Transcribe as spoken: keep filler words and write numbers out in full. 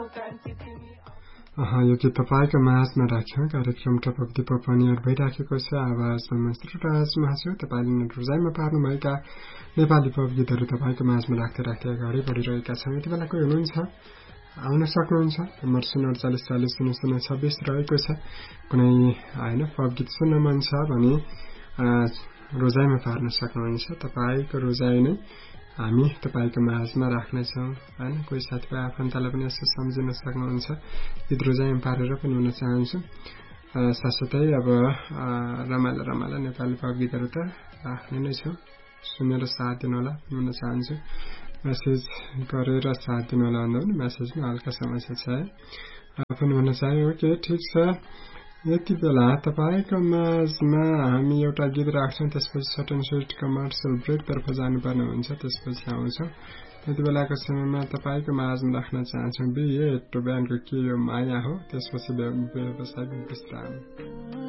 यो गीत तपाईँको माझमा राख्यौं। कार्यक्रम टपक दिप पनि भइराखेको छ। आवाजमा श्रोताज महासु तपाईँले रोजाइमा पार्नुभएका नेपाली पप गीतहरू तपाईँको माझमा राख्दै राख्दै अगाडि बढिरहेका छौँ। यति बेला कोही हुनुहुन्छ आउन सक्नुहुन्छ। नम्बर शून्य अडचालिस चालिस शून्य शून्य छब्बिस रहेको छ। कुनै होइन पप गीत सुन्न मन छ भने रोजाइमा पार्न सक्नुहुन्छ। तपाईँको रोजाइ नै हामी तपाईँको माझमा राख्नेछौँ होइन। कोही साथीभाइ आफन्तलाई पनि यसो सम्झिन सक्नुहुन्छ। गीत रोजाइमा पारेर पनि हुन चाहन्छु। साथसाथै अब रमाइलो रमाइलो नेपाली पप गीतहरू त राख्ने नै छौँ। सुनेर साथ दिनु होला भन्न चाहन्छु। मेसेज गरेर साथ दिनु होला भन्दा पनि मेसेजमा हल्का समस्या छ है। पनि भन्न चाहे ओके ठिक छ। यति बेला तपाईँको माझमा हामी एउटा गीत राख्छौँ। त्यसपछि सर्ट एन्ड स्विट कमर्सियल ब्रेकतर्फ जानुपर्ने हुन्छ। त्यसपछि आउँछौँ। यति बेलाको समयमा तपाईँको माझमा राख्न चाहन्छौँ बिए टु ब्यान्डको के यो माया हो। त्यसपछि व्यवसायिक विश्राम।